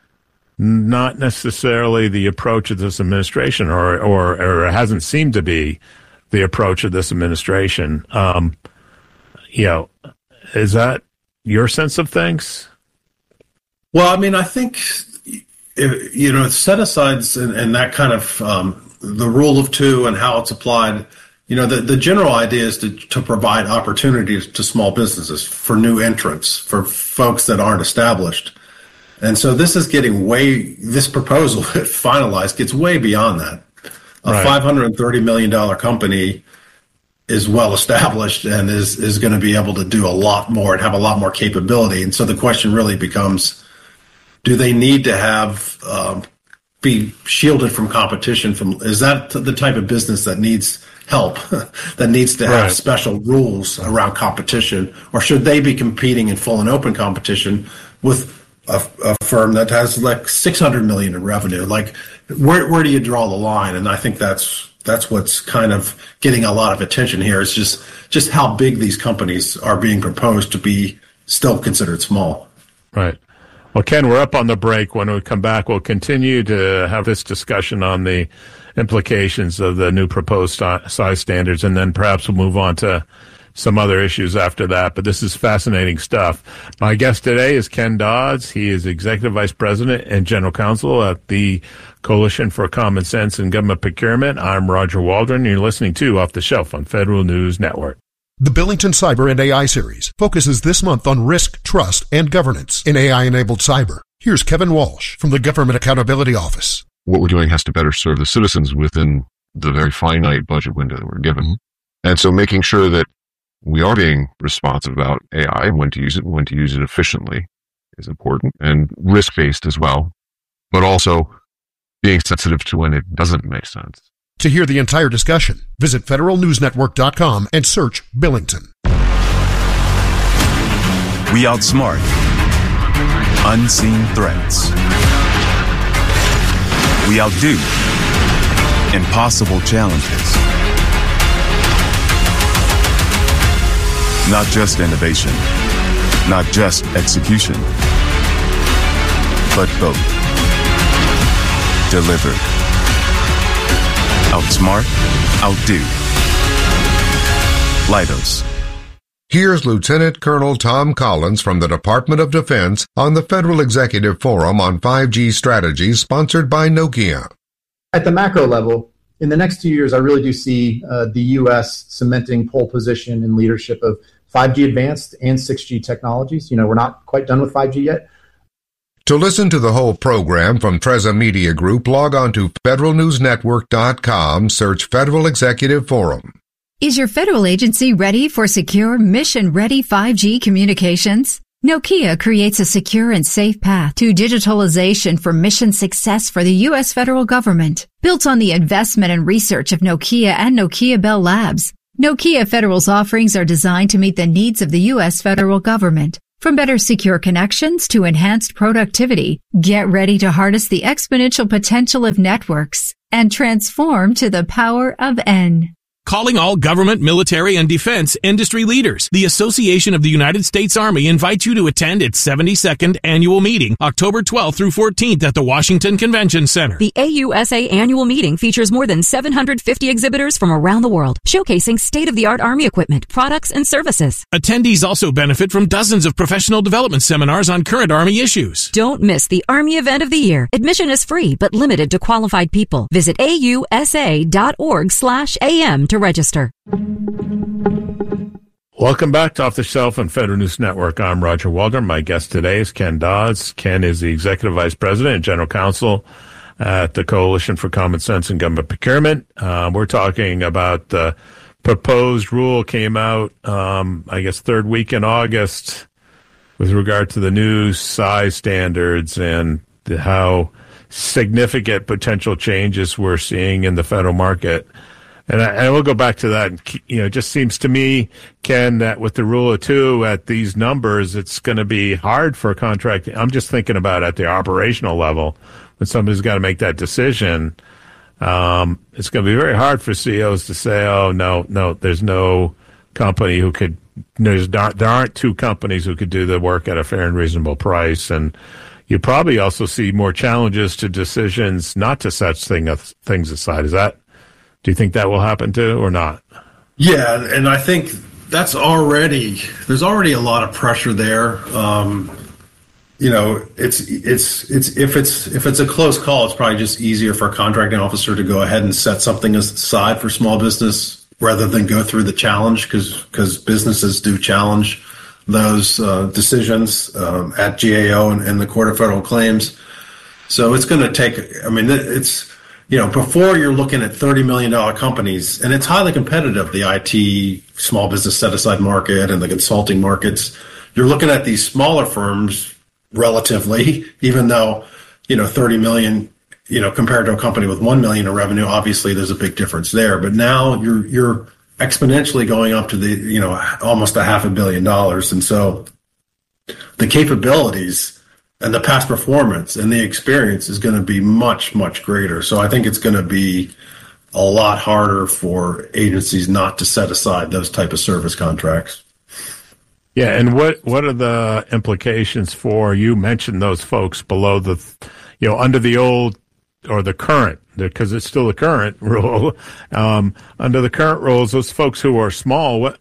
not necessarily the approach of this administration, or or, or it hasn't seemed to be the approach of this administration. Um, you know, is that your sense of things? Well, I mean, I think, if, you know, set-asides and, and that kind of um, the rule of two and how it's applied, you know, the, the general idea is to, to provide opportunities to small businesses for new entrants, for folks that aren't established. And so this is getting way, this proposal, if finalized, gets way beyond that. A right. five hundred thirty million dollars company is well established and is, is going to be able to do a lot more and have a lot more capability. And so the question really becomes, do they need to have, um, be shielded from competition? From is that the type of business that needs help, that needs to have right. special rules around competition? Or should they be competing in full and open competition with a, a firm that has like six hundred million in revenue? Like, where, where do you draw the line? And I think that's, That's what's kind of getting a lot of attention here. It's just just how big these companies are being proposed to be still considered small. Right. Well, Ken, we're up on the break. When we come back, we'll continue to have this discussion on the implications of the new proposed size standards, and then perhaps we'll move on to some other issues after that. But this is fascinating stuff. My guest today is Ken Dodds. He is Executive Vice President and General Counsel at the Coalition for Common Sense in Government Procurement. I'm Roger Waldron. You're listening to Off the Shelf on Federal News Network. The Billington Cyber and A I series focuses this month on risk, trust, and governance in A I-enabled cyber. Here's Kevin Walsh from the Government Accountability Office. What we're doing has to better serve the citizens within the very finite budget window that we're given. And so making sure that we are being responsive about A I and when to use it, when to use it efficiently is important, and risk-based as well, but also being sensitive to when it doesn't make sense. To hear the entire discussion, visit federal news network dot com and search Billington. We outsmart unseen threats. We outdo impossible challenges. Not just innovation, not just execution, but both. Delivered. Outsmart, outdo. Leidos. Here's Lieutenant Colonel Tom Collins from the Department of Defense on the Federal Executive Forum on five G Strategies, sponsored by Nokia. At the macro level, in the next two years, I really do see uh, the U S cementing pole position and leadership of five G advanced and six G technologies. You know, we're not quite done with five G yet. To listen to the whole program from Treza Media Group, log on to federal news network dot com, search Federal Executive Forum. Is your federal agency ready for secure, mission-ready five G communications? Nokia creates a secure and safe path to digitalization for mission success for the U S federal government. Built on the investment and research of Nokia and Nokia Bell Labs, Nokia Federal's offerings are designed to meet the needs of the U S federal government. From better secure connections to enhanced productivity, get ready to harness the exponential potential of networks and transform to the power of N. Calling all government, military, and defense industry leaders. The Association of the United States Army invites you to attend its seventy-second annual meeting, October twelfth through fourteenth at the Washington Convention Center. The A U S A annual meeting features more than seven hundred fifty exhibitors from around the world, showcasing state-of-the-art Army equipment, products, and services. Attendees also benefit from dozens of professional development seminars on current Army issues. Don't miss the Army event of the year. Admission is free, but limited to qualified people. Visit A U S A dot org slash A M to register. Welcome back to Off the Shelf on Federal News Network. I'm Roger Waldron. My guest today is Ken Dodds. Ken is the Executive Vice President and General Counsel at the Coalition for Common Sense in Government Procurement. Uh, we're talking about the proposed rule came out, um, I guess, third week in August with regard to the new size standards and the, how significant potential changes we're seeing in the federal market. And I, I will go back to that. You know, it just seems to me, Ken, that with the rule of two at these numbers, it's going to be hard for a contract. I'm just thinking about at the operational level when somebody's got to make that decision. Um, it's going to be very hard for C E Os to say, "Oh no, no, there's no company who could. There's not, there aren't two companies who could do the work at a fair and reasonable price." And you probably also see more challenges to decisions not to set thing, things aside. Is that? Do you think that will happen too, or not? Yeah, and I think that's already there's already a lot of pressure there. Um, you know, it's it's it's if it's if it's a close call, it's probably just easier for a contracting officer to go ahead and set something aside for small business rather than go through the challenge, because because businesses do challenge those uh, decisions um, at G A O and, and the Court of Federal Claims. So it's going to take. I mean, it's. You know, before you're looking at thirty million dollars companies, and it's highly competitive, the I T small business set-aside market and the consulting markets, you're looking at these smaller firms relatively, even though, you know, thirty million dollars, you know, compared to a company with one million dollars in revenue, obviously there's a big difference there. But now you're you're exponentially going up to the, you know, almost a half a billion dollars. And so the capabilities and the past performance and the experience is going to be much, much greater. So I think it's going to be a lot harder for agencies not to set aside those type of service contracts. Yeah, and what what are the implications for, you mentioned those folks below the, you know, under the old or the current, because it's still the current rule, um, under the current rules, those folks who are small, what,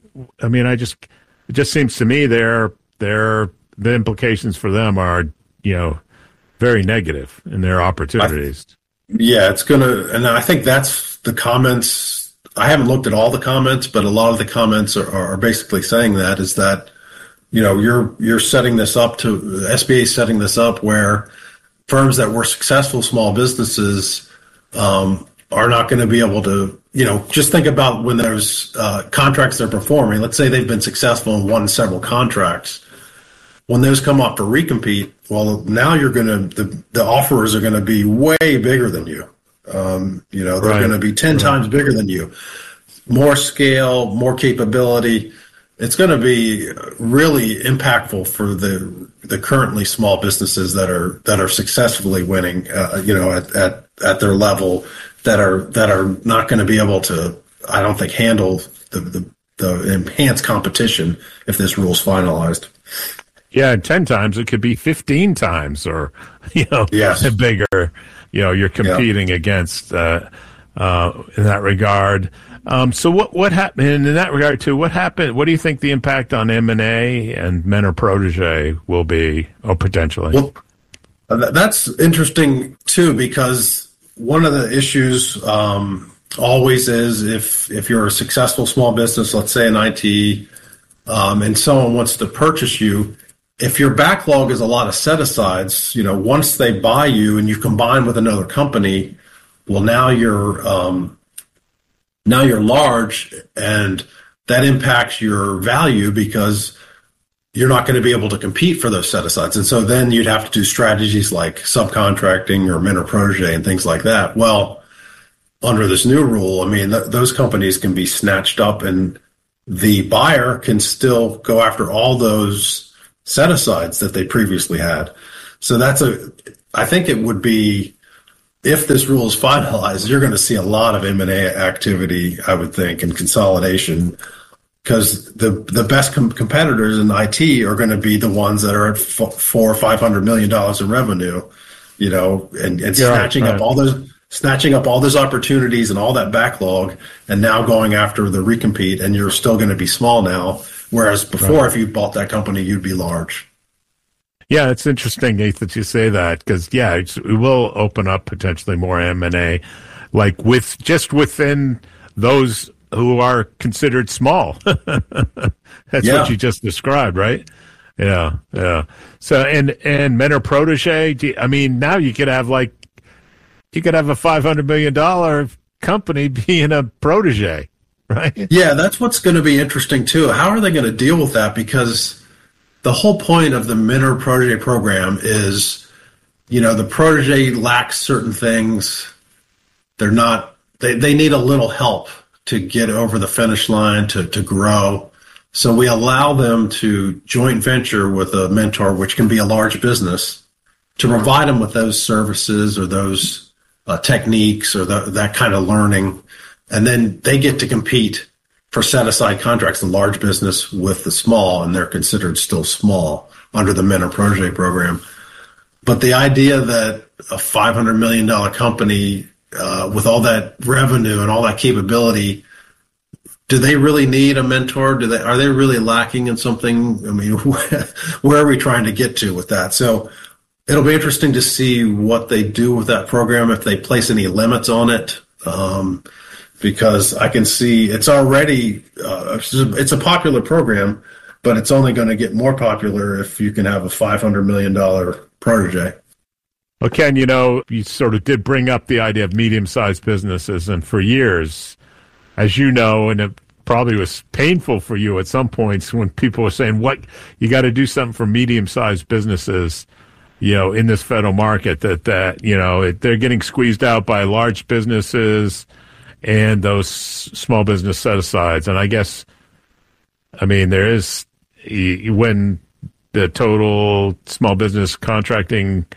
I mean, I just, it just seems to me they're, they're, the implications for them are, you know, very negative in their opportunities. I, yeah, it's going to, and I think that's the comments. I haven't looked at all the comments, but a lot of the comments are, are basically saying that is that, you know, you're, you're setting this up to, the S B A is setting this up where firms that were successful small businesses um, are not going to be able to, you know, just think about when there's uh, contracts they're performing. Let's say they've been successful and won several contracts. When those come up for recompete, well, now you're going to, the, the offerers are going to be way bigger than you. Um, you know, they're right. going to be ten right. times bigger than you. More scale, more capability. It's going to be really impactful for the the currently small businesses that are that are successfully winning, uh, you know, at, at at their level, that are that are not going to be able to, I don't think, handle the, the, the enhanced competition if this rule's finalized. Yeah, and ten times, it could be fifteen times or, you know, yes. bigger, you know, you're competing yeah. against uh, uh, in that regard. Um, so what, what happened in that regard too? What happened? What do you think the impact on M and A and mentor protege will be, or potentially? Well, that's interesting too, because one of the issues um, always is if, if you're a successful small business, let's say in I T, um, and someone wants to purchase you, if your backlog is a lot of set-asides, you know, once they buy you and you combine with another company, well, now you're um, now you're large, and that impacts your value because you're not going to be able to compete for those set-asides. And so then you'd have to do strategies like subcontracting or mentor protege and things like that. Well, under this new rule, I mean, th- those companies can be snatched up, and the buyer can still go after all those set-asides that they previously had. So that's a, I think it would be, if this rule is finalized, you're going to see a lot of M and A activity, I would think, and consolidation, because the the best com- competitors in I T are going to be the ones that are at f- four or five hundred million dollars in revenue, you know, and, and Yeah, snatching right. up all those snatching up all those opportunities and all that backlog, and now going after the recompete, and you're still going to be small now, whereas before, Right. if you bought that company, you'd be large. Yeah, it's interesting, Nate, that you say that, because, yeah, it's, it will open up potentially more M and A, like with just within those who are considered small. That's Yeah. what you just described, right? Yeah, yeah. So, and, and mentor protege, do you- I mean, now you could have like, you could have a five hundred million dollars company being a protege, right? Yeah, that's what's going to be interesting too. How are they going to deal with that? Because the whole point of the mentor protege program is, you know, the protege lacks certain things. They're not, they, they need a little help to get over the finish line, to, to grow. So we allow them to joint venture with a mentor, which can be a large business, to provide them with those services or those uh, techniques or the, that kind of learning. And then they get to compete for set-aside contracts, the large business with the small, and they're considered still small under the mentor protege program. But the idea that a five hundred million dollars company uh, with all that revenue and all that capability, do they really need a mentor? Do they, are they really lacking in something? I mean, where are we trying to get to with that? So it'll be interesting to see what they do with that program, if they place any limits on it, um, because I can see it's already, uh, it's a popular program, but it's only going to get more popular if you can have a five hundred million dollars protege. Well, Ken, you know, you sort of did bring up the idea of medium-sized businesses, and for years, as you know, and it probably was painful for you at some points when people were saying, what, you got to do something for medium-sized businesses, you know, in this federal market, that, that you know, it, they're getting squeezed out by large businesses and those small business set-asides. And I guess, I mean, there is, when the total small business contracting,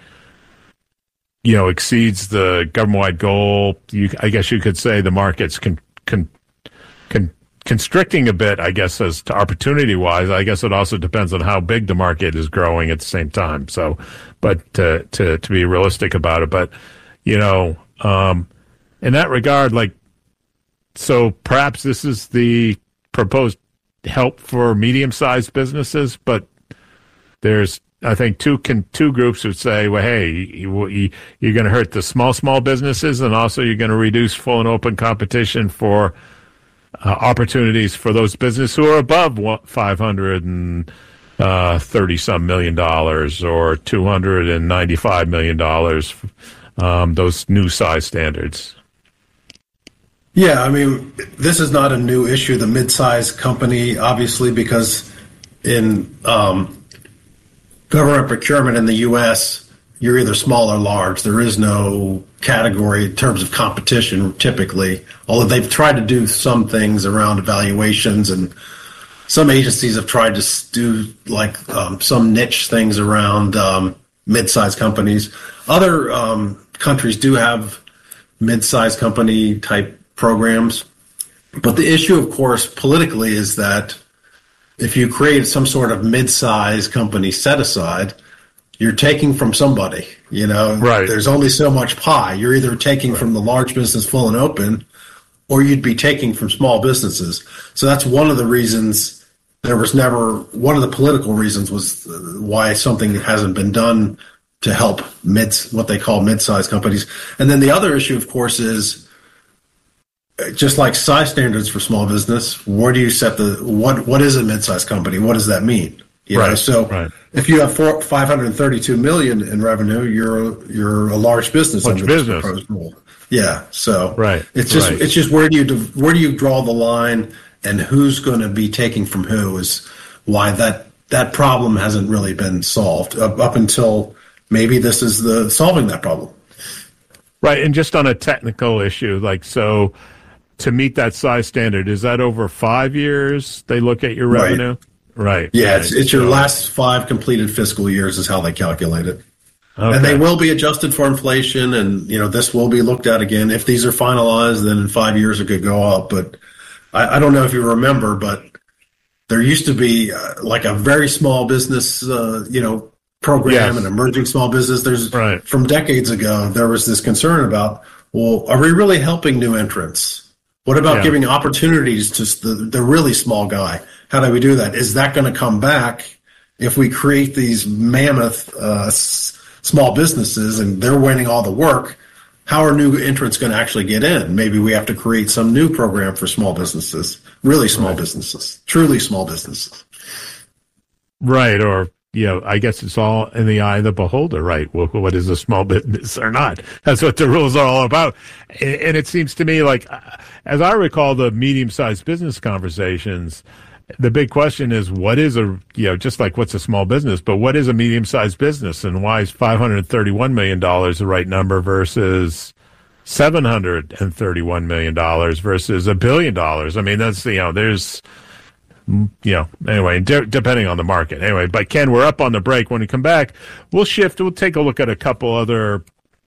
you know, exceeds the government-wide goal, you, I guess you could say the market's con, con, con, constricting a bit, I guess, as to opportunity-wise. I guess it also depends on how big the market is growing at the same time. So, but to to, to be realistic about it, but, you know, um, in that regard, like, so perhaps this is the proposed help for medium-sized businesses, but there's, I think, two can, two groups would say, well, hey, you, you, you're going to hurt the small, small businesses, and also you're going to reduce full and open competition for uh, opportunities for those businesses who are above five hundred thirty some million dollars or two hundred ninety-five million dollars, um, those new size standards. Yeah, I mean, this is not a new issue, the mid-sized company, obviously, because in um, government procurement in the U S, you're either small or large. There is no category in terms of competition, typically, although they've tried to do some things around evaluations, and some agencies have tried to do like um, some niche things around um, mid-sized companies. Other um, countries do have mid-sized company type programs. But the issue, of course, politically is that if you create some sort of mid-sized company set aside, you're taking from somebody, you know, right. There's only so much pie. You're either taking right. from the large business full and open, or you'd be taking from small businesses. So that's one of the reasons there was never, one of the political reasons was why something hasn't been done to help mid, what they call mid-sized companies. And then the other issue, of course, is just like size standards for small business, where do you set the, what, what is a mid-sized company? What does that mean? You right. know, so right. if you have four, five hundred thirty-two million in revenue, you're, you're a large business. Large under business. This proposed rule. Yeah. So right. it's just, right. it's just where do you, where do you draw the line, and who's going to be taking from who is why that that problem hasn't really been solved up, up until maybe this is the solving that problem. Right, and just on a technical issue, like so, to meet that size standard, is that over five years they look at your revenue? Right. right. Yeah, right. it's, it's your last five completed fiscal years is how they calculate it. Okay. And they will be adjusted for inflation, and you know this will be looked at again. If these are finalized, then in five years it could go up. But I, I don't know if you remember, but there used to be uh, like a very small business, uh, you know, program, yes. an emerging small business. There's right. from decades ago, there was this concern about, well, are we really helping new entrants? What about yeah. giving opportunities to the, the really small guy? How do we do that? Is that going to come back if we create these mammoth uh, s- small businesses and they're winning all the work? How are new entrants going to actually get in? Maybe we have to create some new program for small businesses, really small right. businesses, truly small businesses. Right, or you know, I guess it's all in the eye of the beholder, right? What, what is a small business or not? That's what the rules are all about. And it seems to me like, as I recall the medium-sized business conversations, the big question is what is a, you know, just like what's a small business, but what is a medium-sized business and why is five hundred thirty-one million dollars the right number versus seven hundred thirty-one million dollars versus a billion dollars? I mean, that's, you know, there's, you know, anyway, de- depending on the market. Anyway, but Ken, we're up on the break. When we come back, we'll shift. We'll take a look at a couple other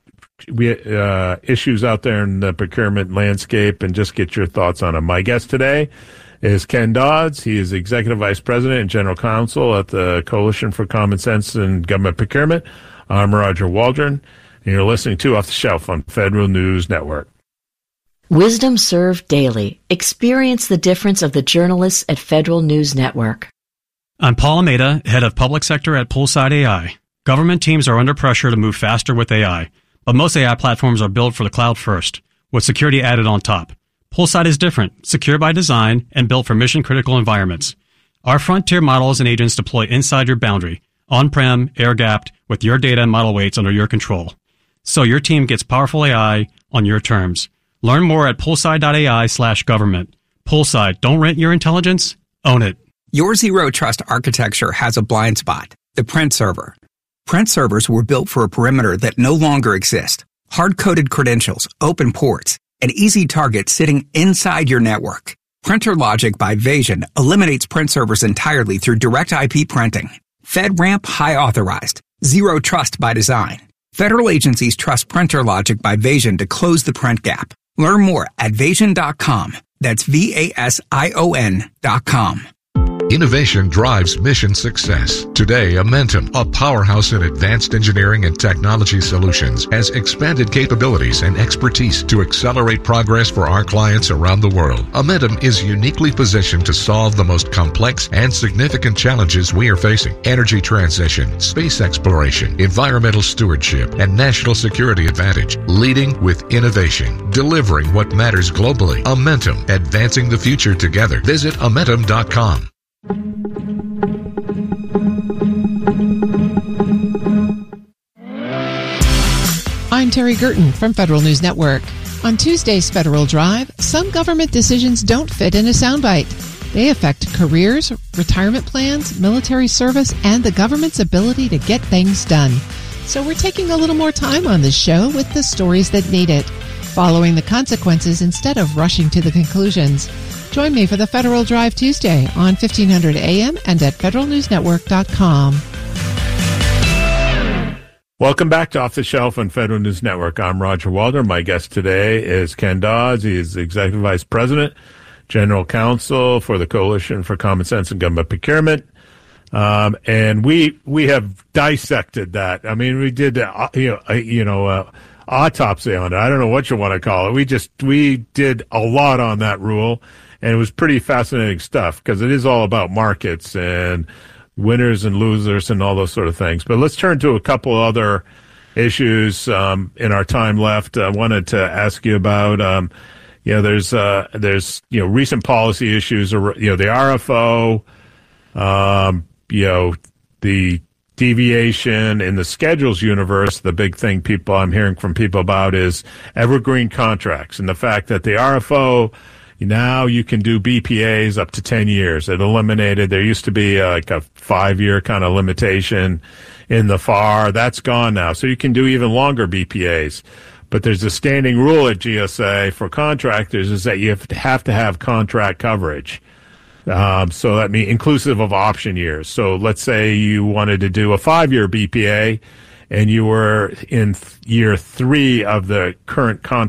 uh, issues out there in the procurement landscape and just get your thoughts on them. My guest today is Ken Dodds. He is Executive Vice President and General Counsel at the Coalition for Common Sense in Government Procurement. I'm Roger Waldron, and you're listening to Off the Shelf on Federal News Network. Wisdom served daily. Experience the difference of the journalists at Federal News Network. I'm Paul Almeida, Head of Public Sector at Poolside A I. Government teams are under pressure to move faster with A I, but most A I platforms are built for the cloud first, with security added on top. Poolside is different, secure by design, and built for mission-critical environments. Our frontier models and agents deploy inside your boundary, on-prem, air-gapped, with your data and model weights under your control. So your team gets powerful A I on your terms. Learn more at poolside.ai slash government. Poolside, don't rent your intelligence, own it. Your Zero Trust architecture has a blind spot, the print server. Print servers were built for a perimeter that no longer exists. Hard-coded credentials, open ports, and easy targets sitting inside your network. Printer Logic by Vasion eliminates print servers entirely through direct I P printing. FedRAMP High Authorized. Zero Trust by design. Federal agencies trust Printer Logic by Vasion to close the print gap. Learn more at vasion dot com. That's V A S I O N dot com. Innovation drives mission success. Today, Amentum, a powerhouse in advanced engineering and technology solutions, has expanded capabilities and expertise to accelerate progress for our clients around the world. Amentum is uniquely positioned to solve the most complex and significant challenges we are facing: energy transition, space exploration, environmental stewardship, and national security advantage. Leading with innovation, delivering what matters globally. Amentum, advancing the future together. Visit amentum dot com. I'm Terry Gerton from Federal News Network. On Tuesday's Federal Drive, some government decisions don't fit in a soundbite. They affect careers, retirement plans, military service, and the government's ability to get things done. So we're taking a little more time on this show with the stories that need it, following the consequences instead of rushing to the conclusions. Join me for the Federal Drive Tuesday on fifteen hundred A M and at federal news network dot com. Welcome back to Off the Shelf on Federal News Network. I'm Roger Waldron. My guest today is Ken Dodds. He is Executive Vice President, General Counsel for the Coalition for Common Sense and Government Procurement. Um, and we we have dissected that. I mean, we did, uh, you know, uh, you know uh, autopsy on it. I don't know what you want to call it. We just, we did a lot on that rule. And it was pretty fascinating stuff because it is all about markets and winners and losers and all those sort of things. But let's turn to a couple other issues um, in our time left. I wanted to ask you about, um, you know, there's, uh, there's, you know, recent policy issues, you know, the R F O, um, you know, the deviation in the schedules universe. The big thing people I'm hearing from people about is evergreen contracts and the fact that the R F O, Now you can do B P As up to ten years. It eliminated, there used to be uh, like a five-year kind of limitation in the F A R. That's gone now. So you can do even longer B P As. But there's a standing rule at G S A for contractors is that you have to have, to have contract coverage. Um, so that means inclusive of option years. So let's say you wanted to do a five-year B P A and you were in th- year three of the current contract